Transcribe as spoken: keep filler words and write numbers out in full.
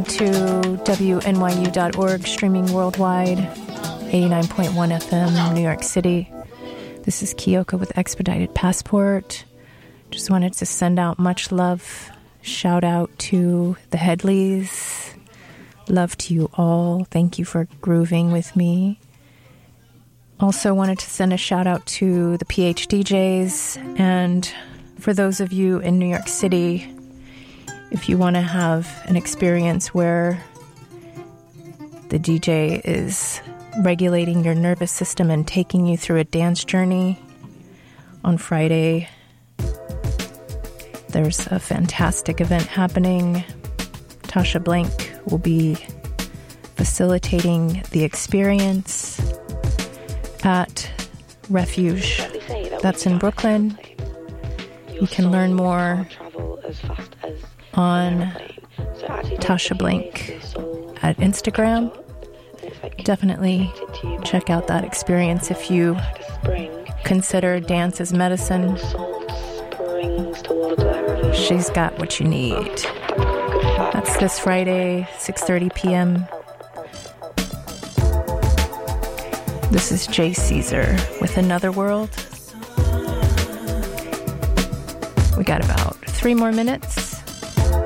to W N Y U dot org, streaming worldwide, eighty-nine point one F M, New York City. This is Kyoko with Expedited Passport. Just wanted to send out much love. Shout out to the Headleys. Love to you all. Thank you for grooving with me. Also wanted to send a shout out to the P H D Js. And for those of you in New York City, if you want to have an experience where the D J is regulating your nervous system and taking you through a dance journey, on Friday, there's a fantastic event happening. Tasha Blank will be facilitating the experience at Refuge. That's in Brooklyn. You can learn more on Tasha Blank at Instagram. Definitely check out that experience if you consider dance as medicine. She's got what you need. That's this Friday, six thirty p.m. This is Jay Caesar with Another World. We got about three more minutes.